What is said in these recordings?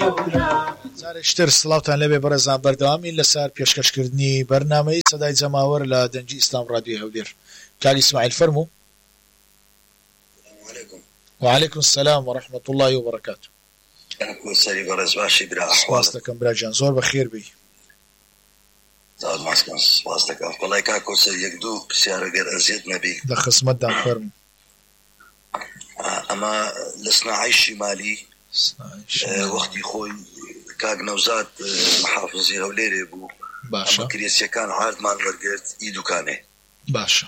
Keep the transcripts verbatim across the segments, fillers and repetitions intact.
جارێکتر سڵاوتان لەبێ بەڕێزان بەردەوامی لەسەر پێشکەشکردنی بەرنامەی سەدای جەماوەر لە دەنگی ئیسلام ڕادیۆی هەولێر. کاک ئیسماعیل فەرموو. وعليكم السلام ورحمة الله وبركاته. سەری بەڕێز باشی برا سپاس دەکەم براجان زۆر بەخێر بی. سپاس دەکەم وەڵای کاک کۆسەر یەک دوو پرسیارەگەر ئەزیەت نەبی لە خزمەتدان فەرموو. ئەمە لە سناعی شیمالی وەختی خۆی کاک نەوزاد محافزی هەولێرێ بوو باشە کرێسیەکان هاردمان وەرگرت ئی دوکانێ باشە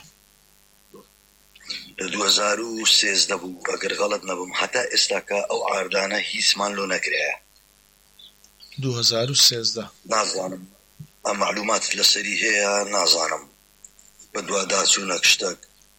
لە دوو هەزار و سێزدە بوو ئەگەر غەڵەت نەبم هەتا ئێستاکە ئەو ئاردانە هیچمان لۆ نەکرایە دوو هەزار و سێزدە نازانم ئەم معلومات لەسەری هەیە نازانم بە دوواداچوونە شتێک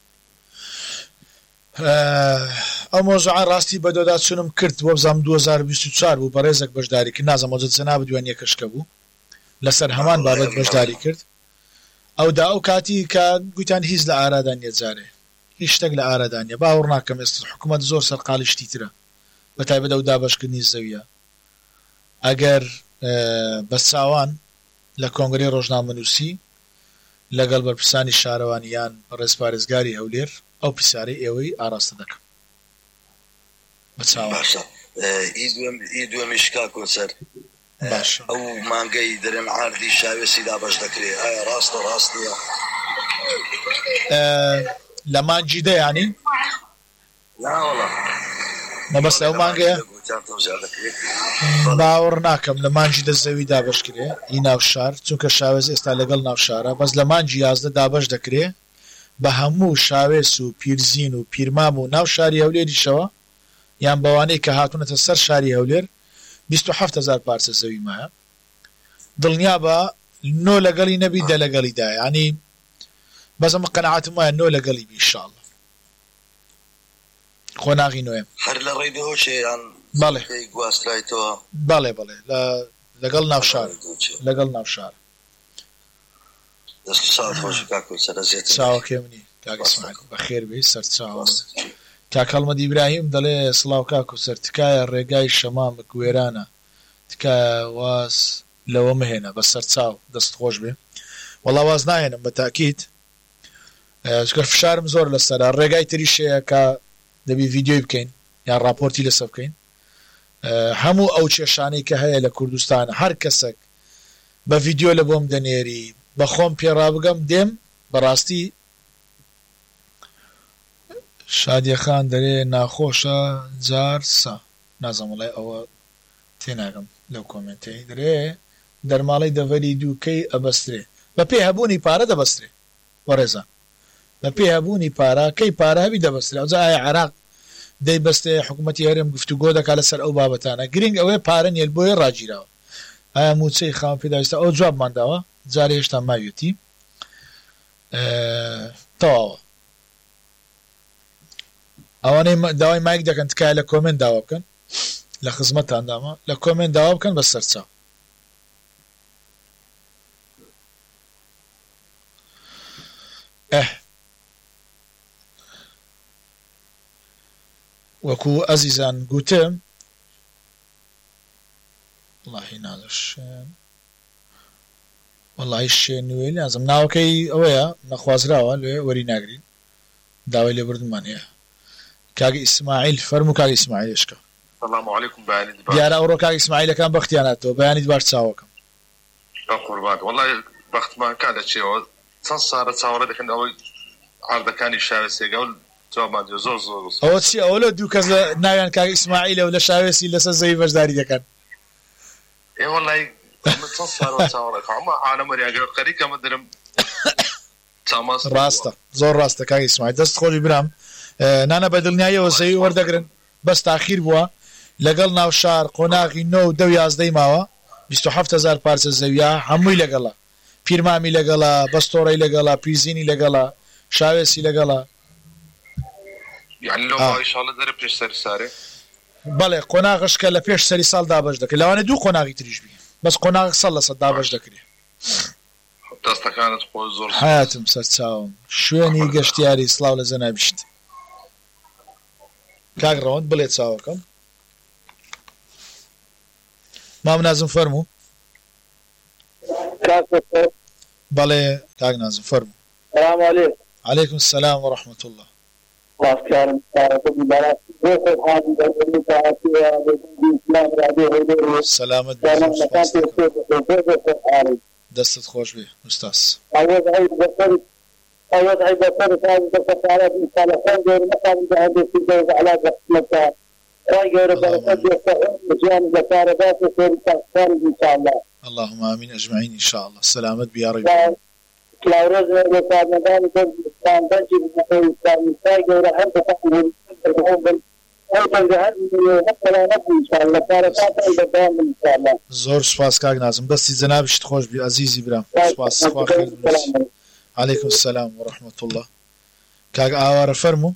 ئەو مۆزوعە ڕاستی بە دۆداچوونم کرد بۆ بزانم دوو هەزار و بیست و چوار بوو بەڕێزێک بەشداری کرد نازانم مۆزوعە جەناب دوێنێکەشکە بوو لەسەر هەمان بابەت بەشداری کرد ئەودا ئەو کاتی کە گوتیان هیچ لە ئارادان نیە جارێ هیچ شتێک لە ئارادان نیە باوەڕ ناکەم ئێستا حکوومەت زۆر سەرقاڵی شتی ترە بەتایبەت ئەو دابەشکردنی زەویە ئەگەر بە چاوان لە کۆنگرەی ڕۆژنامەنووسی لەگەڵ بەرپرسانی شارەوانیان ڕێز پارێزگاری هەولێر ئەو پرسیارەی ئێوەی ئاراستە دەکەم بە چاوان. ئی دووەمیش کاک کۆسەر ئەو مانگەی دەرێن عاردی شاوێسی دابەش دەکرێت ئایا ڕاستە ڕاست نیە لە مانجی دەیانی مەبەست ئەو مانگەیە باوەڕ ناکەم لە مانجی دەزەوی دابش کرێ ئی ناو شار چونکە شاوێز ئێستا لەگەڵ ناو شارە بەس لە مانجی یازدە دابش دەکرێ بە هەموو شاوێس و پیرزین و پیرمام و ناو شاری هەولێریشەوە یان بەوانەی کە هاتوونەتە سەر شاری هەولێر بیست و هەفت هەزار پارچە زەوی مایە دڵنیا بە نۆ لەگەڵی نەبی دە لەگەڵیدا ینی بەزەمە قەنەعاتم وایە نۆ لەگەڵی بی ئینشاءڵڵا خۆناغی نوێم هەر لە ڕێی دۆشێیان بەڵێ گواسترایتەوە بەڵێ بەڵێ لەگەڵ ناو شار لەگەڵ ناو شار چاوەکێ منی کاک ئیسماعیل بەخێر بێ سەر چاوە کاک هەڵمەد ئیبراهیم دەڵێ سڵاو کاک و سەر تکایە ڕێگای شەمام گوێرانە تکایە واز لەوە مهێنە بە سەر چاو دەست خۆش بێ وەڵا واز نایەنم بە تاکید چکە فشارم زۆر لەسەرە ڕێگای تریشەیە کە دەبی ڤیدیۆی بکەین یان راپۆرتی لەسە بکەین هەموو ئەو کێشانەی کە هەیە لە کوردستان هەر کەسێک بە ڤیدیۆ لە بۆم دەنێری بە خۆم پێڕابگەم دێم بەڕاستی شادیەخان دەرێ ناخۆشە جار سا نازەمەڵێ ئەوە تێناگەم لەو کۆمنتەی دەرێ دەرماڵی دەڤەری دووکەی ئەبەسترێ بە پێ هەبوونی پارە دەبەسترێ وەڕێزە بە پێ هەبوونی پارە کەی پارە هەبی دەبەسترێ ئەوجا ئایا عێراق دەیبەستێ حکوومەتی هەرێم گفتوگۆ دەکات لەسەر ئەو بابەتانە گرنگ ئەوەی پارە نیە بۆیە ڕاگیراوە ئایا موچەی خاوەن پێداویستە ئەو جوابمان داوە جارێ هێشتا ماوێتی تەواوە ئەوانەی داوای مایک دەکەن تکایە لە کۆمنت داوا بکەن لە خزمەتان داما لە کۆمنت داوا بکەن بە سەرچاو ئەه وەکو ئەزیزان گوتم وەڵاهی نازەشێن وەڵاهی شێن نوێ لازم ناوەکەی ئەوەیە نەخوازراوە لێ وەری ناگرین داوای لێبردمان هەیە کاک ئیسماعیل فەرموو کاک ئیسماعیل ێشکە سلام علیکم بەیانیت باش دیارە ئەوڕۆ کاک ئیسماعیلەکان بەختیاناتەوە بەیانیت باش چاوەکەم قوربان وەڵای بەختمان کا دەچێەوە چەند ساڵە چاوەڕێ دەکەن ئەوەی عاردەکانی شاوێسێگە و جوابمان دێ زۆر زۆر ئەوە چی ئەوە لە دوو کەس ناویان کاک ئیسماعیلە و لە شاوێسی لەسەر زەوی بەشداری دەکەن ئێ وەڵای چەند ساڵە چاوەڕێ ئەمە عالەمەری ئەگەر خەریکەمە دەرم ڕاستە زۆر ڕاستە کاک ئیسماعیل دەست خۆشی برام نانە بەدڵنیاییەوە زەوی وەردەگرن بەس تاخیر بووە لەگەڵ ناو شار قۆناغی نۆ و دە و یازدەی ماوە بیست و هەفت هەزار پارچە زەویە هەمووی لەگەڵا پیرمامی لەگەڵا بەستۆڕەی لەگەڵا پیرزینی لەگەڵا شاوێسی لەگەڵا بەڵێ قۆناغشکە لە پێش سەری ساڵ دابش دەکرێت لەوانە دوو قۆناغی تریش بی بەس قۆناغ سەڵ لە سەد دابش دەکرێت دەستەکانت خۆ زۆر حیاتم سەرچاوم شوێنی گەشتیاری سڵاو لە زەنابیشت کاک ڕەوەند بڵێ چاوەکەم مام نازم فەرموو بەڵێ کاک نازم فەرموو السلام عليكم. عليكم السلام ورحمة الله. وأفكار سلامت دستت خوش بي أستاذ. أود عيد بصري أود عيد بصري هذه السفارات إن شاء الله خير غير مكان جهاد في الجوز على مكان. راي غير بصري مجال السفارات في السفارات إن شاء الله. اللهم آمين أجمعين إن شاء الله. سلامت بيا رب. لا روز غير مكان كان بنجي من كان راي غير هم بصري زۆر سپاس کاک نازم دەستی جەنابیشت خۆش بی عەزیزی برام سپاس خوا خێر بنووسی عەلەیکم السەلام وەڕەحمەتوڵڵا الله کاک ئاوارە فەرموو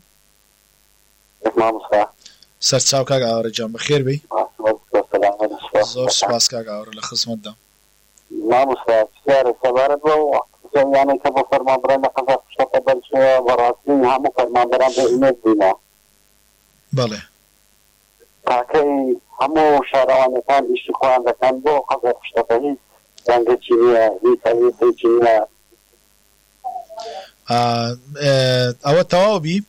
سەرچاو کاک ئاوارە جان بەخێر بی زۆر سپاس کاک ئاوارە لە خزمەتدا مامۆستا سیارە سەبارەت بۆ زەویانەی کە بۆ فەرمانبەران لە قەزا شتەکە بەرچوە بەڕاستی هەموو فەرمانبەران بە ئیمێج بینە بەڵێ تاکەی هەموو شارەوانەکان ئیشی خۆیان دەکەن بۆ قەزا شتەکە هیچ دەنگێکی نییە هیچ هەویسێکی نییە ئەوە تەواو بی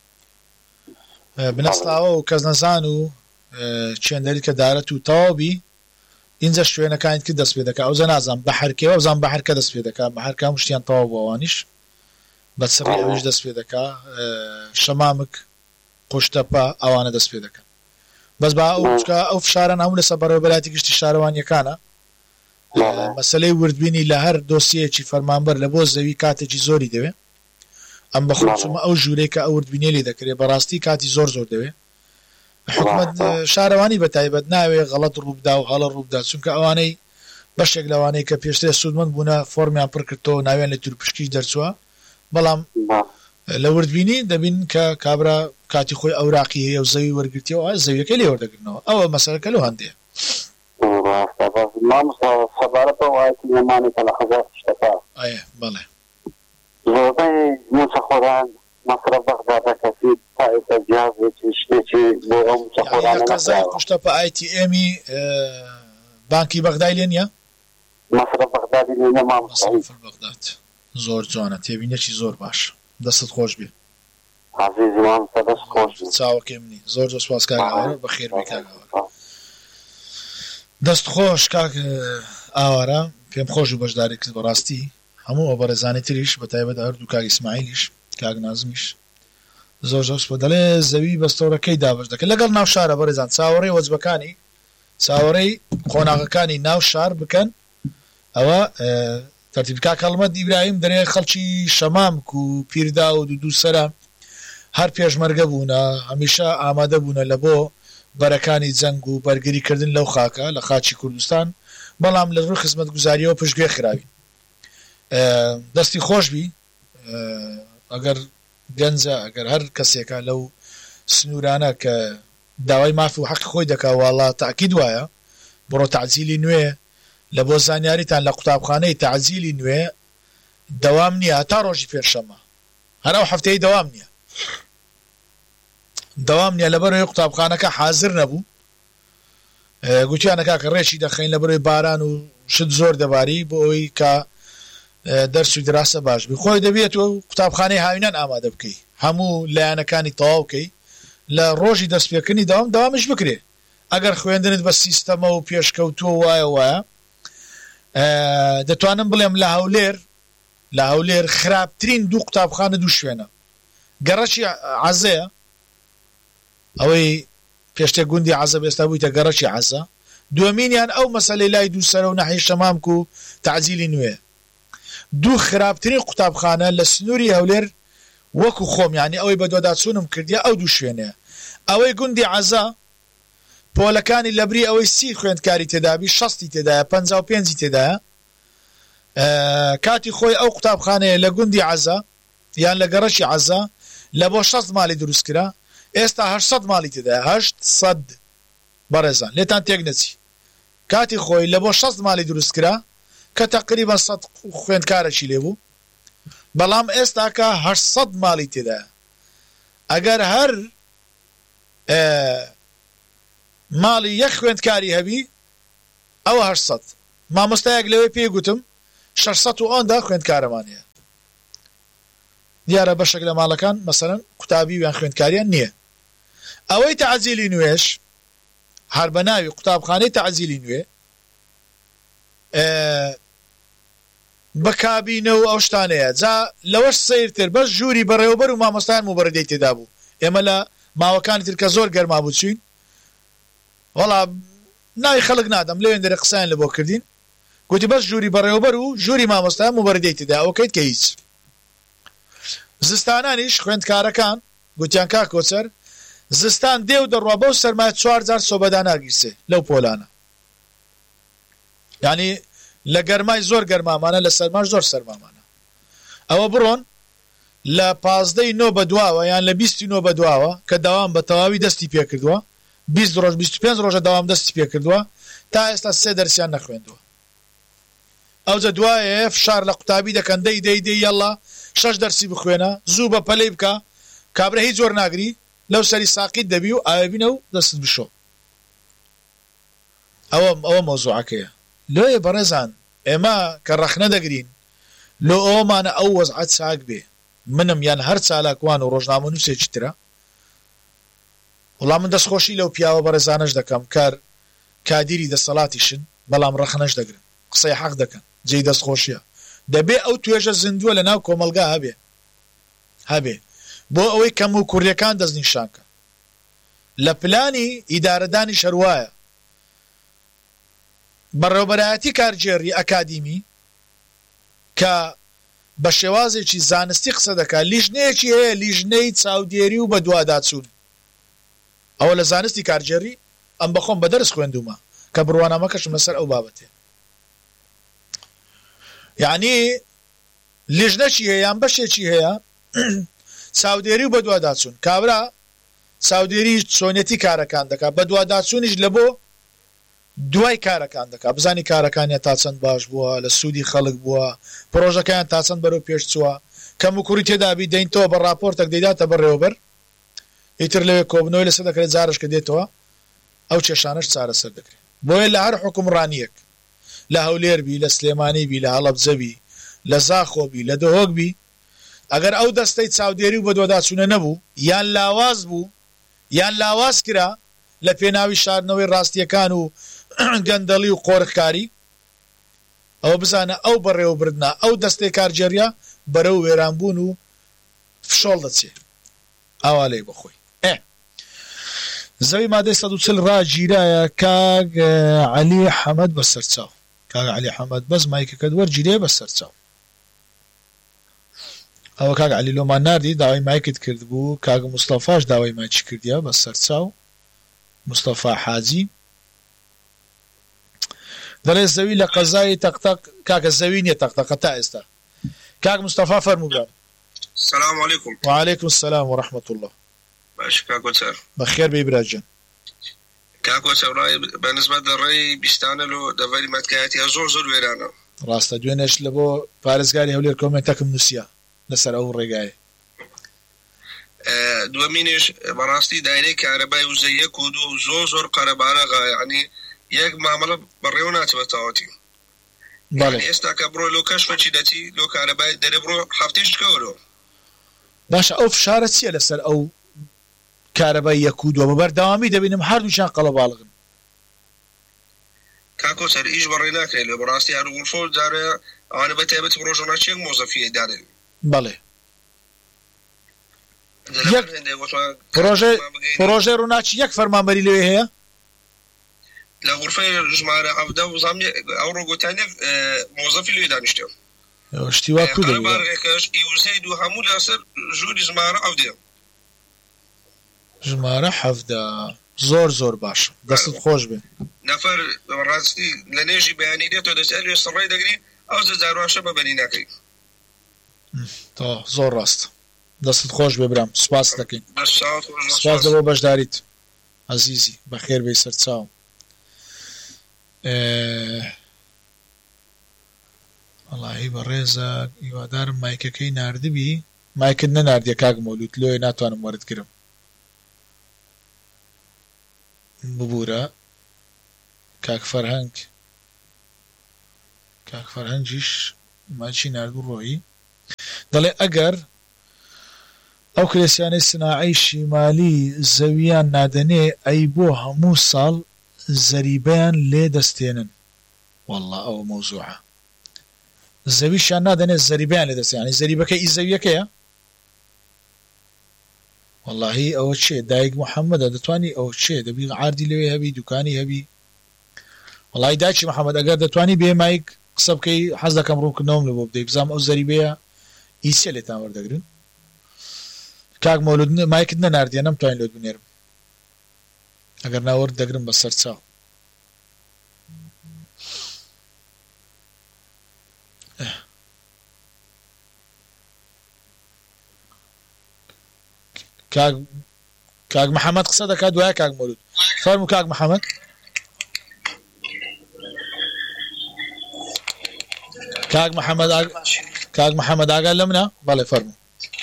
بنەستاوە و کەس نەزان و چێندەری کە دارەت و تەواو بی اینجا شوێنەکانیت کە دەست پێ دەکات ئەوزە نازانم بەحەرکێوە بزانم بەحەرکە دەست پێ دەکات بەحەرکە هەموو شتیان تەواو بوو ئەوانیش بەسەری ئەویش دەست پێ دەکات شەمامک قوشتەپە ئەوانە دەست پێ دەکەن بەس با ئەو بچکە ئەو فشاران هەموو لەسەر بەڕێوەبەراتی گشتی شارەوانیەکانە مەسەلەی وردبینی لە هەر دۆسیەکی فەرمانبەر لە بۆ زەوی کاتێکی زۆری دەوێت ئەم بەخۆچمە ئەو ژوورەی کە ئەو وردبینێ لێ دەکرێت بەڕاستی کاتی زۆر زۆر دەوێت حکومەت شارەوانی بەتایبەت ناوێ غەڵەت ڕووبدا و هەڵە ڕووبدا چونکە ئەوانەی بەشێک لەوانەی کە پێشتر سوودمەند بوونە فۆرمیان پڕ کردەوە ناویان لە تورپشکی دەرچووە بەڵام لە وردبینی دەبین کە کابرا کاتی خۆی ئەوراقی هەیە و زەوی وەرگرتیەوە زەویەکە لێ وەردەگرنەوە ئەوە مەسەلەکە لەو هەندێ ئایە بەڵێ زۆربەی موچەخۆران مەصرف بەغدا دەکەسی تا ئێستا جیازێکی شتێکی بۆ ئەو موچەخۆرانە قەزای قوشتەپە ئای تی ئێمی بانکی بەغدای لێ نییە مەصرف بەغدادی لێ مەصرف بەغداد زۆر جوانە تێبینێکی زۆر باش دەستت خۆش بێ عزیزی مامۆستا دەست خۆش چاوەکێ منی زۆر زۆر سپاس کاک ئاوارە بەخێر بێ کاک ئاوارە دەست خۆش کاک ئاوارە پێم خۆش و بەشداری کرد بەڕاستی هەموو ئەو بەڕێزانی تریش بەتایبەت هەردوو کاک ئیسماعیلیش کاک نازمیش زۆر زۆر سپاس دەڵێ زەوی بەستۆرەکەی دابش دەکەن لەگەڵ ناو شارە بەڕێزان چاوەڕێی وەجبەکانی چاوەڕێی قۆناغەکانی ناو شار بکەن ئەوە تەرتیبکا کەڵمەت ئیبراهیم دەرێ خەڵکی شەمامک و پیردا و دوو سەرە هەر پێشمەرگە بوونە هەمیشە ئامادە بوونە لە بۆ بەرەکانی جەنگ و بەرگریکردن لەو خاکە لە خاچی کوردستان بەڵام لە ڕووی خزمەت گوزاریەوە پشتگوێ خراوی دەستی خۆشبی ئەگەر گەنجە ئەگەر هەر کەسێکە لەو سنوورانە کە داوای مافی و حەقی خۆی دەکا واڵا تاکید وایە بڕۆ تعجیلی نوێ لە بۆ زانیاریتان لە قوتابخانەی تعجیلی نوێ دەوام نییە تا ڕۆژی پێشەمە هەر ئەو هەفتەی دەوام نییە دەوام نییە لەبەرەوەی قوتابخانەکە حازر نەبوو گوتیانەکە کە ڕێکی دەخەین لەبەرەوەی باران و شت زۆر دەباری بۆ ئەوەی کە دەرس و دراسە باش بی خۆی دەبێت و قوتابخانەی هاوینان ئامادە بکەی هەموو لایەنەکانی تەواو بکەی لە ڕۆژی دەستپێکردنی داوام داوامیش بکرێ ئەگەر خوێندنت بە سیستەمە و پێشکەوتووە وایە وایە دەتوانم بڵێم لە هەولێر لە هەولێر خراپترین دوو قوتابخانە دوو شوێنە گەڕەکی عەزەیە ئەوەی پێشتێک گوندی عەزە ئێستا بوویتە گەڕەکی عەزە دووەمینیان ئەو مەسەلەی لای دوو سەرە و ناحیەی شەمامک و تعجیلی نوێ دوو خراپترین قوتابخانە لە سنووری هەولێر وەکو خۆم یعنی ئەوەی بە دۆداچوونم کردیە ئەو دوو شوێنەیە ئەوەی گوندی عەزە پۆلەکانی لەبری ئەوەی سی خوێندکاری تێدابی شەستی تێدایە پەنجا و پێنجی تێدایە کاتی خۆی ئەو قوتابخانەیە لە گوندی عەزە یان لە گەڕەکی عەزە لە بۆ شەست ماڵی دروستکرا ئێستا هەشت ماڵی تێدایە هەشت سەد بەڕێزان لێتان تێک نەچی کاتی خۆی لە بۆ شەست ماڵی دروستکرا کە تقریبا سەد خوێندکارێکی لێبوو بەڵام ئێستا کە هەشت ماڵی تێدایە ئەگەر هەر ماڵی یەک خوێندکاری هەبی ئەوە هەشت سەد مامۆستایەک لەوێ پێی گوتم شەش سەد و ئەوەندا خوێندکارەمان هەیە دیارە بەشێک لە ماڵەکان مەسەرەن قوتابی ویان خوێندکاریان نییە ئەوەی تەعجیلی نوێش هەر بە ناوی قوتابخانەی تەعجیلی نوێ بەکابینەوە ئەو شتانەیە جا لەوەش سیرتر بەس ژووری بەڕێوەبەر و مامۆستایان مبەرەدەی تێدا بوو ئێمە لە ماوەکانی تر کە زۆر گەرما بوو چوین وەڵا ناوی خەڵک نادەم لەوێن دەرە قسەیان لە بۆ کردین گوتی بەس ژووری بەڕێوەبەر و ژووری مامۆستایان مبەرەدەی تێدا ئەوکەیت کە هیچ زستانانیش خوێندکارەکان گوتیان کا کۆچەر زستان دێ و دەڕوا بەو سەرمایە چوار جار سۆبەدا ناگیرسێ لەو پۆلانە یعنی لە گەرمای زۆر گەرمامانە لە سەرماش زۆر سەرمامانە ئەوە بڕۆن لە پازدەی نۆ بە دواوە یان لە بیستی نۆ بە دواوە کە داوام بە تەواوی دەستی پێ کردووە بیست ڕۆژ بیست و پێنج ڕۆژە داوام دەستی پێ کردووە تا ئێستا سێ دەرسیان نەخوێندووە ئەوجە دوایە فشار لە قوتابی دەکەن دەی دەی دەی یەڵا شەش دەرسی بخوێنە زوو بە پەلەی بکە کابرا هیچ زۆر ناگری لەو سەری ساقیت دەبی و ئاوێبینە و دەستت بشۆ ئەوە ئەوە مۆزوعەکەیە لۆیە بەڕێزان ئێمە کە ڕەخنە دەگرین لۆ ئەومانە ئەو وەزعەت چاک بێ منم یان هەر چالاکوان و ڕۆژنامە نووسێکی ترە وەڵام من دەستخۆشی لەو پیاوە بەڕێزانەش دەکەم کار کادیری دەسەڵاتیشن بەڵام ڕەخنەش دەگرن قسەی حەق دەکەن جێی دەستخۆشیە دەبێ ئەو توێژە زیندووە لە ناو کۆمەلگا هەبێ هەبێ بۆ ئەوەی کەم و کوڕیەکان دەستنیشانکە لە پلانی ئیدارەدانی شەروایە بەڕێوەبەرایەتی کارجێڕی ئەکادیمی کە بە شێوازێکی زانستی قسە دەکات لیژنەیەکی هەیە لیژنەی چاودێری و بە دوواداچوون ئەوە لە زانستی کارجێڕی ئەم بەخۆم بە دەرس خوێندومە کە بڕوانامەکەشم لەسەر ئەو بابەتێ یعنی لیژنەکی هەیە یان بەشێکی هەیە چاودێری و بە دوواداچوون کابرا چاودێری چۆنێتی کارەکان دەکات بە دوواداچوونیش لە بۆ دوای کارەکان دەکات بزانی کارەکانیان تا چەند باش بووە لە سوودی خەڵک بووە پرۆژەکەیان تا چەند بەرەو پێش چووە کەم و کوڕی تێدابی دەینتەوە بە راپۆرتێک دەیداتە بەڕێوەبەر ئیتر لەوێ کۆبنەوەی لەسەر دەکرێت جارش کە دێتەوە ئەو کێشانەش چارەسەر دەکرێت بۆیە لە هەر حکومڕانیەک لە هەولێربی لە سلێمانیبی لە هەڵەبجەبی لە زاخۆبی لە دۆهۆکبی ئەگەر ئەو دەستەی چاودێری و بە دوواداچوونە نەبوو یان لاواز بوو یان لاواز کرا لە پێناوی شاردنەوەی ڕاستیەکان و گەندەڵی و قۆرخکاری ئەوە بزانە ئەو بەڕێوەبردنا ئەو دەستەی کارجێڕیا بەرەو وێرانبوون و فشۆڵ دەچێت ئاوا لێی بەخۆی زەوی مادەی سەد و چل ڕاگیرایە کاک عەلی حەمەد بەسەرچاو کاک عەلی حەمەد بەس مایکەکەت وەرگیرێ بەسەرچاو ئەوە کاک عەلی لۆمان ناردی داوای مایکت کرد بوو کاک مستەفاش داوای مایکی کردیا بەسەرچاو مستەفا حاجی دەڵێ زەوی لە قەزای تەقتەق کاکە زەوی نییە تەقتەقە تا ئێستا کاک مستەفا فەرموو برام السلام عليكم. وعليكم السلام ورحمة الله. باش كاكو تسر بخير بإبراجان كاكو تسر راي بالنسبة للرأي بيستانا له دفالي ماتكاياتي زور زور ويرانا راستا دوينش لبو بارزگاري هولير كومنتاكم نوسيا لسر أول رقاية دوامينش براستي دايري كهرباء وزيك ودو زور زور قربارغا يعني يك معاملة بريونات بتاعتي يعني استاكا برو لو كشفة شدتي لو كهرباء داري برو حفتيش كولو باشا ئەو فشارە چییە لەسەر ئەو کارەبای یەکودووە بە بەردەوامی دەبینم هەردووشان قەڵەباڵغن کاکۆ سەر ئیش بەڕێ ناکرێت لە بەڕاستی هەروڵفۆ جارە ئەوانە بەتایبەت ڕۆژانەچێک مۆزەفیە دادن بەڵێ پرۆژەی ڕووناچی یەک فەرمانبەری لێ هەیە لە غورفەی ژمارە حەڤدە و زامی ئەو ڕۆگۆتانێک مۆزەفی لێ دانیشتێ شتی وا کو قەرەبارێکەش ئیوزەید و هەموو لەسەر ژووری ژمارە ئەودێ ژمارە حەڤدە زۆر زۆر باش دەستت خۆش بێ نەفەر ڕاستی لە نێژی بەیانی دێتەوە دەست لێ سڕێ دەگری ئەو زەزارواشە بەبەنی ناکەی تا زۆر ڕاست دەستت خۆش بێ برام سوپاس دەکەین سوپاس دەبۆ بەشداریت عەزیزی بەخێر بێی سەرچاو واللهی بەڕێزە هیوادارم مایکەکەی ناردبی مایکت نەناردیە کاک مەولود لۆیە ناتوانم وەرتگرم ببوورە کاک فەرهەنگ کاک فەرهەنگیش ماچی ناردوو ڕۆیی دەڵێ ئەگەر ئەو کلێسیانەی سناعەی شیمالی زەویان نادەنێ ئەی بۆ هەموو ساڵ زەریبەیان لێ دەستێنن والله ئەو مەوزوعە زەویشیان نادەنێ زەریبەیان لێ دەستێنن زەریبەکە ئی زەویەکەیە واللهی ئەوە چێ دایک محەممەدە دەتوانی ئەو چێ دەبی عاردی لەوێ هەبی دوکانی هەبی وڵی داچی محەممەد ئەگەر دەتوانی بێ مایک قسە بکەی حەز دەکەم ڕوونکردنەوەم لە بۆ بدەی بزانام ئەو زەریبەیە ئیسێ لێتان وەردەگرن کاک مەولود مایکت نەناردیە نەمتوانین لێت بنێرم ئەگەر ناوەرد دەگرم بە سەر چاو کاک کاک محەممەد قسە دەکات دوایە کاک مەولود فەرموو کاک محەممەد کاک محەممەد کاک محەممەد ئاگال لە منە بەڵێ فەرموو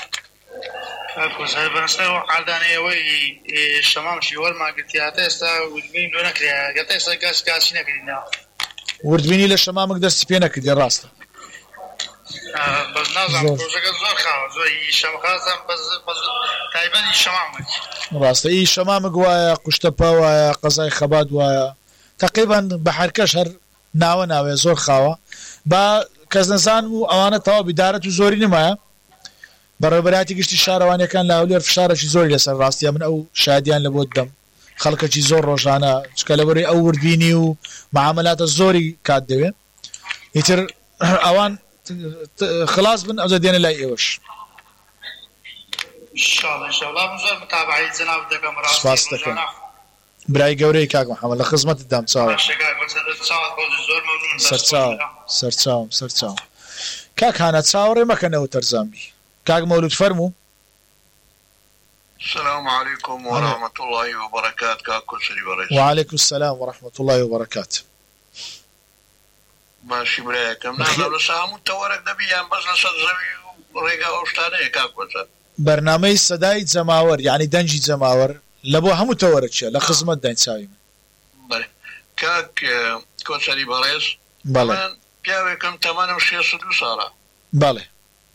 بەنستا عادانەیەوەی شەمامشی وەرماگرتی هاتە ئێستا وردبین لۆ نەکرێ گەتە ئێستا گاش گاچی نەکردینەوە وردبینی لە شەمامک دەستی پێ نەکردی ڕاستە بەس نازانم پرۆژەکە زۆر خاوە زۆر شەمخازم تایبەتی شەمامک ڕاستە ئی شەمامک وایە قوشتەپە وایە قەزای خەبات وایە تەقریبان بە هەرکەش هەر ناوە ناوێ زۆر خاوە با کەس نەزان و ئەوانە تەواو بیدارەت و زۆری نمایە بەڕێوەبەراتی گشتی شارەوانیەکان لاولێر فشارێکی زۆری لەسەر ڕاستیە من ئەو شادیان لە بۆ دەم خەڵکەکی زۆر ڕۆژانە چکە لەبەرەوەی ئەو وردبینی و معاملاتە زۆری کات دەوێت ئیتر ئەوان خلاص بن ئەو دەدێنە لای ئێوەش سپاس دەکەم برای گەورەی کاک محەممەد لە خزمەتت دام چاوە سەرچاو سەرچاوم سەرچاوم کاک هانە چاوەڕێ مەکەنەوە تەرزانبی کاک مەولود فەرموو السلام عليكم ورحمة الله وبركاته كاكو سري بريس وعليكم السلام ورحمة الله وبركاته ماشي برايكم نحن لسامو تورك دبيان بس لسد زوي ريقا اوشتاني كاكو سر برنامج سداي جماور يعني دنجي جماور لبو همو تورك شا لخزمت دين ساوي بله كاك كو سري بريس بله پیاوێکم تەمەنم شێست و دوو ساڵە بەڵێ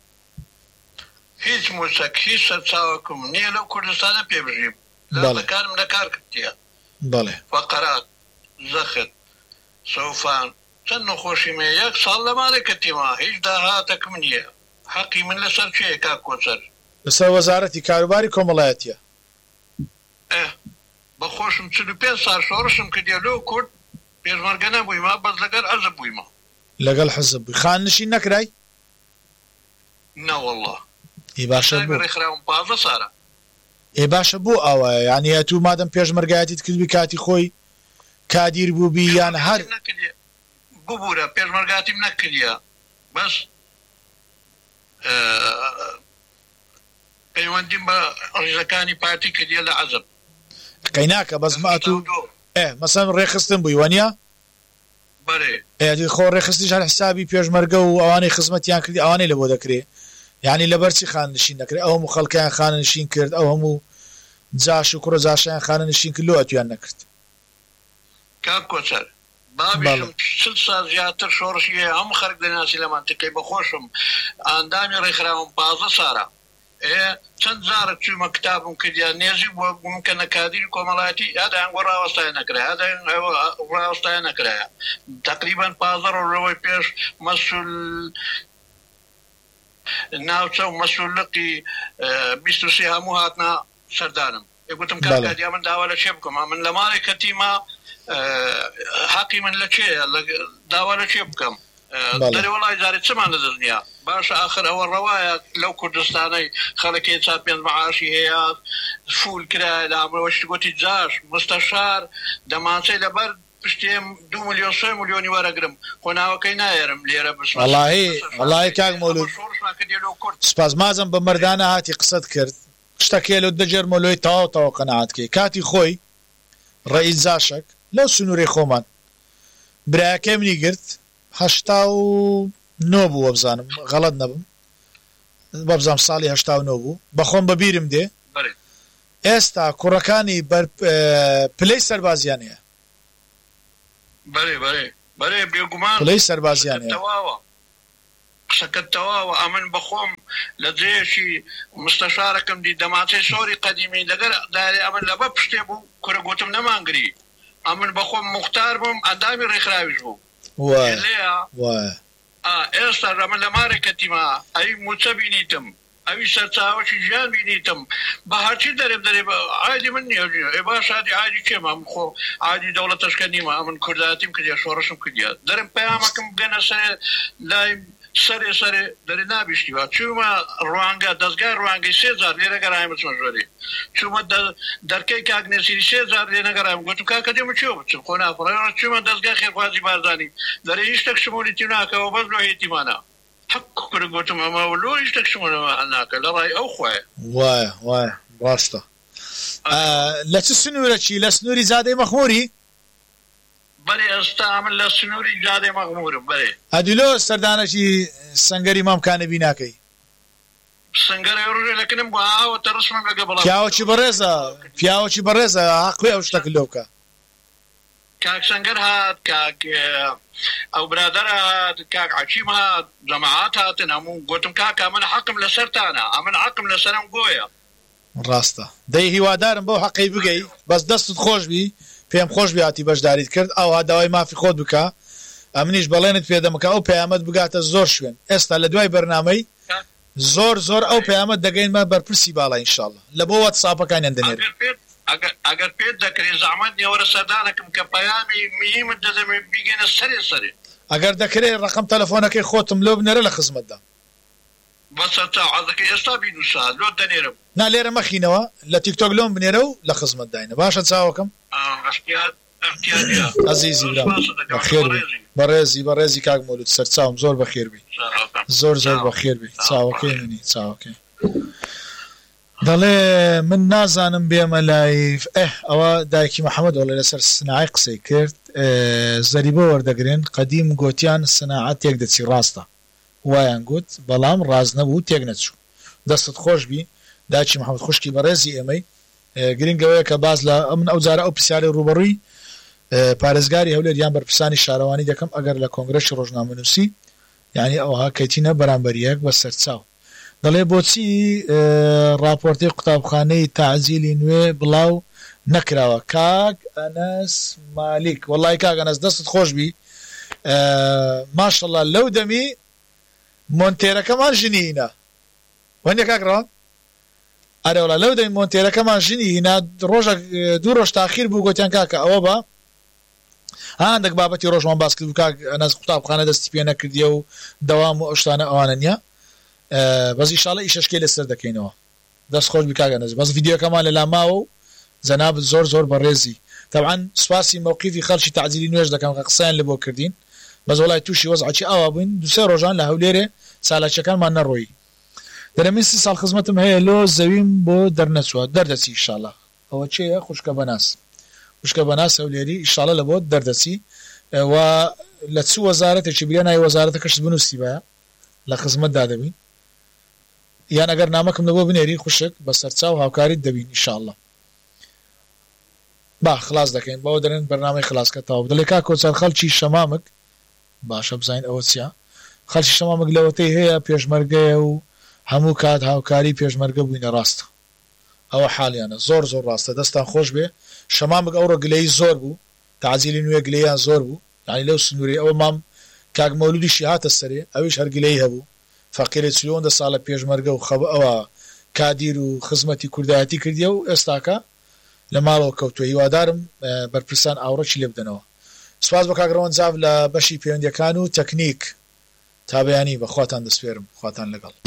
هیچ موسەک هیچ سەرچاوەکم نییە لەو کوردستانە پێ بژیم لەکارم لە کار کردیە بەڵێ فەقەرات زەخت سەوفان چەند نەخۆشی مێ یەک ساڵ لە ماڵێ کەتیما هیچ داهاتەکم نییە حەقی من لەسەر چێ کاک کۆچەر لەسەر وەزارەتی کاروباری کۆمەڵایەتیە بەخۆشم چل و پێنج ساڵ شۆڕشم کردیە لەو کورد پێشمەرگە نەبوویمە بەس لەگەر حەزب بوویمە لەگەڵ حەزب بووی خاننشین نەکرای نا والله ئی باشە بوو ڕێکخراوم پازدە ساڵە ئێ باشە بۆ ئەوەیە یعنی تو مادەم پێشمەرگایەتیت کردبی کاتی خۆی کادیر بووبی یان هەر ببوورە پێشمەرگاتیم نەکردیە بەس پەیوەندیم بە ڕێژەکانی پارتی کردیە لە عەزب قەی ناکە بەس ماتوو مەسەن ڕێخستن بووی وەنیە خۆ ڕێخستیش هەر حسابی پێشمەرگە و ئەوانەی خزمەتیان کردی ئەوانەی لە بۆ دەکرێ یعنی لەبەرچی خاننشین دەکرێت ئەو هەموو خەڵکیان خاننشین کرد ئەو هەموو جاش و کوڕە جاشیان خاننشین کرد لۆ ئەتویان نەکرد کاک کۆچەر بابیشم چل سال زیاتر شۆڕشی هەیە هەموو خەرک دەناسی لە منتیقەی بەخۆشم ئاندامی ڕێکخراوم پازدە ساڵە چەند جارێک چوومە کتابم کردیان نێزی بووە بووم کە نەکادیری کۆمەڵایەتی هەدایان گۆ ڕاوەستای نەکرای هەدایان ڕاوەستای نەکرایە تقریبان پازدە ڕۆژەوەی پێش مەسئول ناوچە و مەسئولقی بیست و سێ هەموو هاتنە سەردانم گوتم کاکادیا من داوا لە چێ بکەم من لە ماڵێک کەتیمە حەقی من لە چێ داوا لە چێ بکەم دەری وەڵای جارێ چمان لەدەستنیە باشە ئاخر ئەوە ڕەوایە لەو کوردستانەی خەڵکی چات پێنج مەعاشی هەیە فول کرا لە ئەمڕۆشت گوتی جاش مستەشار دەمانچەی لەبەر پشتێم دو میلیۆن سێ میلیۆنی وەرەگرم خۆ ناوەکەی نایێرم لێرە بسم وەڵاهی وەڵاهی کاک مەولود سپاس مازم بە مەردانە هاتی قسەت کرد شتەکێ لەو دەجێرمە لۆی تەواو تەواو قەنەعاتکەی کاتی خۆی ڕەئیس جاشک لەو سنووری خۆمان برایەکەی منی گرت هەشتا و نۆ بوو وەبزانم غەڵەت نەبم وەبزانم ساڵی هەشتا و نۆ بوو بەخۆم بەبیرم دێ ئێستا کوڕەکانی پلەی سەربازیان هەیە بەێ بێگومان پڵەی سەربازیان قسەکەت تەواوە ئەمن بەخۆم لە جێشی مستەشارەکەم دی دەماچەی سۆری قەدیمی لەگەر دارێ ئەمن لەبە پشتێ بوو کورە گوتم نەمانگری ئەمن بەخۆم مختار بووم ئەندامی ڕێکخراویش بوو ئێستا ڕەمە لە مارێکەتیما ئەی موچە بینیتم ئەوی سەرچاوەشی ژیان بینیتم بە هەرچی دەرێ دەرێ عادی من نییە ێ باش عادی عادی کێمە من خۆ عادی دەوڵەتەشکە نیمە ئەمن کورداتیم کردیا شۆڕشم کردیا دەرم پەیامەکەم بگەنە سەرێ لای سەرێ سەرێ دەرێ نابیشتیوە چوومە ڕوانگە دەستگای ڕوانگەی سێ جار لێرە گەڕایم بچمە ژۆری چوومە دەرکەی کاکنێسیری سێ جار لێ نەگەڕایم گوتم کاکە دێمە چێ بچم خۆ ناخۆڕێ چوومە دەستگای خێرخوازی بارزانی دەرێ هیچ شتێک شمولیتی ناکەوە بەس لۆ هێتیمانە حق کورە گوتم ئەمە لۆ هیچ شتێک شمولەوە ناکە لە ڕای ئەو خوایە وایە وایە ڕاستە لە چ سنوورەکی لە سنووری زادەی مەخموری بەێ ئێستا من لە سنووری جادێ مەغمورم بەێ ئەدیلۆ سەردانەکی سەنگەری مامکانە بیناکەی سنگەر ڕێەکەم بۆ ئاوە تەڕسمم لەگە بڵ پیاوەکی بەڕێزە پیاوەکی بەڕێزە حقوی ئەو شتەکە لێ بکە کاک سنگەر هات کاک ئەو برادەر هات کاک عەکیم هات جەماعات هاتن هەموو گوتم کاکە من حەقم لەسەرتانە ئەمن حەقم لەسەرم گۆیە ڕاستە دەی هیوادارم بەو حەقەی بگەی بەس دەستت خۆش بی پێم خۆش بیاتی بەشداریت کرد ئەوها داوای مافی خۆت بکە ئەمنیش بەڵێنت پێدەمەکە ئەو پەیامەت بگاتە زۆر شوێن ئێستا لە دوای بەرنامەی زۆر زۆر ئەو پەیامەت دەگەینمە بەرپرسی باڵا ئینشاءڵڵا لە بۆ واتساپەکانیان دەنێرن ئەگەر پێت دەکرێت زەحمەت نێوەرە سەردانەکەم کە پەیامی میهمت دەدەمێت بیگەنە سەرێ سەرێ ئەگەر دەکرێت ڕقم تەلەفۆنەکەی خۆتم لۆ بنێرە لە خزمەتدا بەسە تا عەزەکەی ئێستا بینووسا لۆ دەنێرم نا لێرە مەخینەوە لە تیکتۆک لۆم بنێرە و لە خزمەت داینە باشە چاوەکەم عزیزی بەڕێزی بەڕێزی کاک مولود سەرچاوم زۆر بەخێربی زۆر زۆر بەخێربی چاوەکەی منی چاوەکەی دەڵێ من نازانم بێمە لای ئەوە دایکی محەممەد وڵێ لەسەر سناعی قسەی کرد زەریبە وەردەگرێن قەدیم گوتیان سناعەت تێک دەچی ڕاستە وایان گوت بەڵام ڕاز نەبوو تێک نەچوو دەستت خۆش بی دایکی محەممەد خوشکی بەڕێزی ئێمەی گرنگەوەیە کە باز لە من ئەو جارە ئەو پرسیاری ڕوبەڕووی پارێزگاری هەولێر یان بەرپرسانی شارەوانی دەکەم ئەگەر لە کۆنگرەشی ڕۆژنامەنووسی یعنی ئەوها کەیتینە بەرامبەریەک بە سەرچاو دەڵێ بۆچی راپۆرتی قوتابخانەی تاعزیلی نوێ بڵاو نەکراوە کاک ئەنەس مالیک وەڵای کاک ئەنەس دەستت خۆش بی ماشەڵڵا لەو دەمی مۆنتێرەکەمان ژنینە وەنیە کاکڕەوە ئەرەوڵا لەو دەی مۆنتێرەکەمان ژنی هینا ڕۆژێک دوو ڕۆژ تاخیر بوو گوتیان کاکە ئەوە بە هەندێک بابەتی ڕۆژمان باس کرد و کاک ئەنەس قوتابخانە دەستی پێ نەکردیە و دەوام و ئەشتانە ئەوانە نییە بەس ئیشاڵە ئیشەشکێ لەسەر دەکەینەوە دەست خۆش بی کاک ئەنەس بەس ڤیدیۆکەمان لە لاماوە و جەنابەت زۆر زۆر بەڕێزی طبعا سوپاسی موقیفی خەڵکی تاعزیلی نوێژ دەکەم کە قسەیان لە بۆ کردین بەس وەڵای تووشی وەزعی ئاوا بووین دوسێ ڕۆژان لە هەولێرێ سالاچەکانمان نەڕۆیی دەرەمین سی ساڵ خزمەتم هەیە لۆ زەویم بۆ دەرنەچوە دەردەچی ئیشاڵە ئەوە چێە خوشکە بەناس خوشکە بەناس هەولێری ئیشاڵە لە بۆ دەردەچی و لە چ وەزارەتێکی بریان ناوی وەزارەتە کەشت بنووسی بە لە خزمەتدا دەبین یان ئەگەر نامەکەم لە بۆ بنێری خوشک بە سەرچاو هاوکاریت دەبین ئیشاڵە با خلاص دەکەین بەوە دەرێن بەرنامەی خلاصکەتەوە دەڵێ کا کۆچەر خەڵکی شەمامک باشە بزانین ئەوە چیە خەڵکی شەمامک لەوەتەی هەیە پێشمەرگەیە و هەموو کات هاوکاری پێشمەرگە بووینە ڕاستە ئەوە حالیانە زۆر زۆر ڕاستە دەستان خۆش بێ شەمامک ئەوڕۆ گلەی زۆر بوو تعزیلی نوێ گلەیان زۆر بوو یعنی لەو سنووری ئەوە مام کاک مەولودیشی هاتە سەرێ ئەویش هەر گلەی هەبوو فەقیرێ چلۆندە ساڵە پێشمەرگە و خەب ئەوە کادیر و خزمەتی کوردایەتی کردیە و ئێستاکە لە ماڵەوە کەوتووە هیوادارم بەرپرسان ئاوڕەکی لێ بدەنەوە سپاس بە کاکڕەوەن جاو لە بەشی پەیوەندیەکان و تەکنیک تا بەیانی بەخواتان دەسپێرم خواتان لەگەڵ